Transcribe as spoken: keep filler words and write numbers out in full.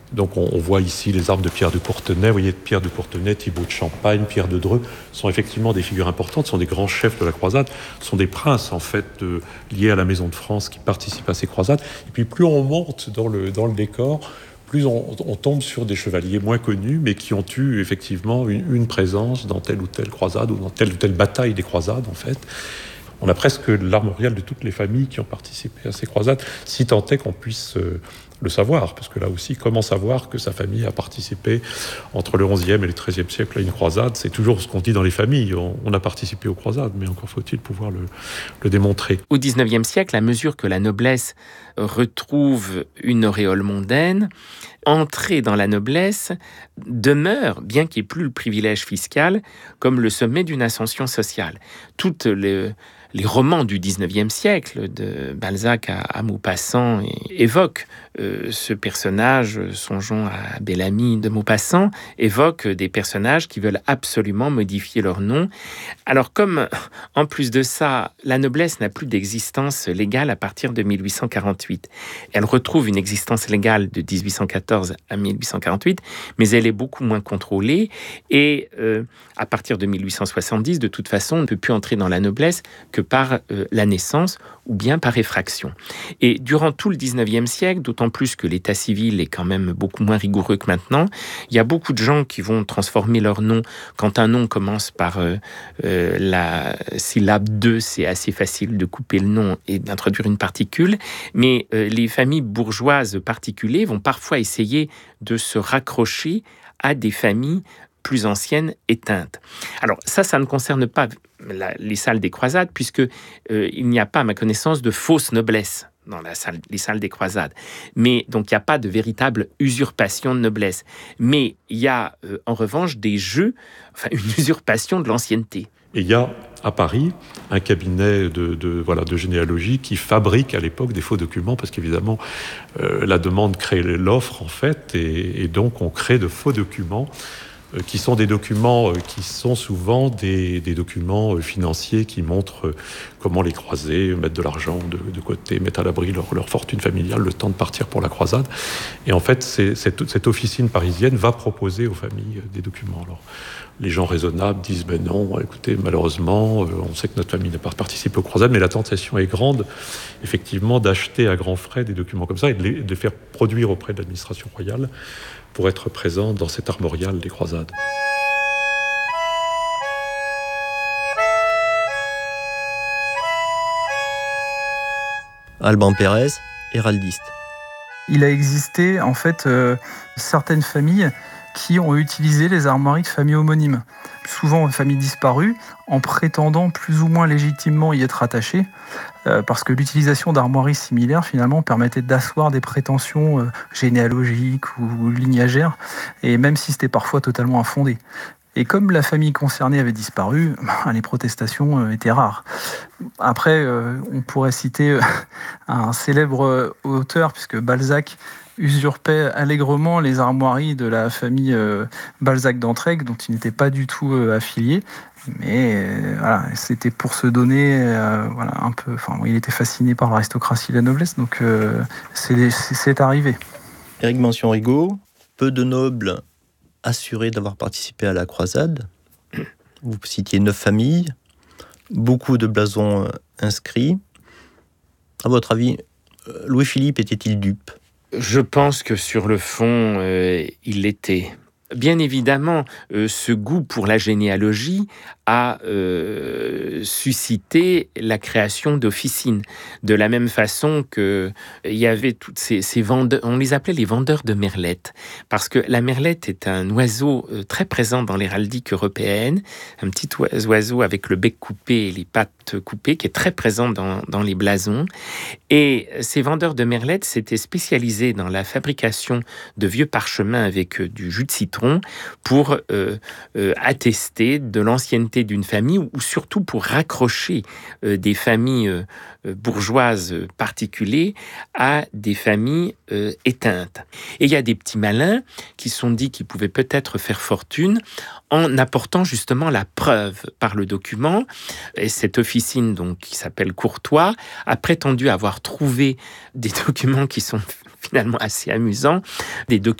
Donc on, on voit ici les armes de Pierre de Courtenay. Vous voyez, Pierre de Courtenay, Thibaut de Champagne, Pierre de Dreux sont effectivement des figures importantes, sont des grands chefs de la croisade, sont des princes en fait de, liés à la Maison de France qui participent à ces croisades. Et puis plus on monte dans le, dans le décor, plus on, on tombe sur des chevaliers moins connus, mais qui ont eu effectivement une, une présence dans telle ou telle croisade ou dans telle ou telle bataille des croisades en fait. On a presque l'armorial de toutes les familles qui ont participé à ces croisades, si tant est qu'on puisse euh, le savoir, parce que là aussi, comment savoir que sa famille a participé entre le onzième et le treizième siècle à une croisade? C'est toujours ce qu'on dit dans les familles, on, on a participé aux croisades, mais encore faut-il pouvoir le, le démontrer. Au dix-neuvième siècle, à mesure que la noblesse retrouve une auréole mondaine, entrer dans la noblesse demeure, bien qu'il n'y ait plus le privilège fiscal, comme le sommet d'une ascension sociale. Toutes les... Les romans du dix-neuvième siècle, de Balzac à, à Maupassant, évoquent euh, ce personnage, songeons à Bel-Ami de Maupassant, évoquent des personnages qui veulent absolument modifier leur nom. Alors comme, en plus de ça, la noblesse n'a plus d'existence légale à partir de mille huit cent quarante-huit. Elle retrouve une existence légale de dix-huit cent quatorze à mille huit cent quarante-huit, mais elle est beaucoup moins contrôlée. Et euh, à partir de mille huit cent soixante-dix, de toute façon, on ne peut plus entrer dans la noblesse que par euh, la naissance ou bien par effraction. Et durant tout le dix-neuvième siècle, d'autant plus que l'état civil est quand même beaucoup moins rigoureux que maintenant, il y a beaucoup de gens qui vont transformer leur nom. Quand un nom commence par euh, euh, la syllabe deux, c'est assez facile de couper le nom et d'introduire une particule, mais euh, les familles bourgeoises particulières vont parfois essayer de se raccrocher à des familles plus anciennes éteintes. Alors ça, ça ne concerne pas la, les salles des croisades, puisque euh, il n'y a pas, à ma connaissance, de fausse noblesse dans la salle, les salles des croisades. Mais donc il n'y a pas de véritable usurpation de noblesse. Mais il y a euh, en revanche des jeux, enfin une usurpation de l'ancienneté. Et il y a à Paris un cabinet de, de, voilà, de généalogie qui fabrique à l'époque des faux documents, parce qu'évidemment euh, la demande crée l'offre en fait, et, et donc on crée de faux documents qui sont des documents qui sont souvent des, des documents financiers qui montrent comment les croisés mettent de l'argent de, de côté, mettent à l'abri leur, leur fortune familiale le temps de partir pour la croisade. Et en fait, c'est, cette, cette officine parisienne va proposer aux familles des documents. Alors, les gens raisonnables disent ben non, écoutez, malheureusement, on sait que notre famille n'a pas participé aux croisades, mais la tentation est grande, effectivement, d'acheter à grands frais des documents comme ça et de les, de les faire produire auprès de l'administration royale pour être présent dans cet armorial des croisades. Alban Pérez, héraldiste. Il a existé en fait euh, certaines familles qui ont utilisé les armoiries de familles homonymes, souvent familles disparues, en prétendant plus ou moins légitimement y être attachées, euh, parce que l'utilisation d'armoiries similaires, finalement, permettait d'asseoir des prétentions euh, généalogiques ou lignagères, et même si c'était parfois totalement infondé. Et comme la famille concernée avait disparu, les protestations euh, étaient rares. Après, euh, on pourrait citer euh, un célèbre auteur, puisque Balzac usurpait allègrement les armoiries de la famille euh, Balzac d'Entraigues, dont il n'était pas du tout euh, affilié. Mais euh, voilà, c'était pour se donner euh, voilà, un peu... Enfin, il était fasciné par l'aristocratie et la noblesse, donc euh, c'est, c'est, c'est arrivé. Éric Mention-Rigaud, peu de nobles assurés d'avoir participé à la croisade. Vous citiez neuf familles, beaucoup de blasons inscrits. À votre avis, Louis-Philippe était-il dupe ? Je pense que sur le fond, euh, il l'était. Bien évidemment, euh, ce goût pour la généalogie a euh, suscité la création d'officines. De la même façon qu'il y avait toutes ces, ces vendeurs, on les appelait les vendeurs de merlettes, parce que la merlette est un oiseau euh, très présent dans l'héraldique européenne, un petit oiseau avec le bec coupé et les pattes coupées, qui est très présent dans, dans les blasons. Et ces vendeurs de merlettes s'étaient spécialisés dans la fabrication de vieux parchemins avec euh, du jus de citron pour euh, euh, attester de l'ancienneté d'une famille, ou surtout pour raccrocher euh, des familles euh, bourgeoises particulières à des familles euh, éteintes. Et il y a des petits malins qui se sont dit qu'ils pouvaient peut-être faire fortune en apportant justement la preuve par le document. Et cette officine, donc, qui s'appelle Courtois, a prétendu avoir trouvé des documents qui sont finalement assez amusants, des documents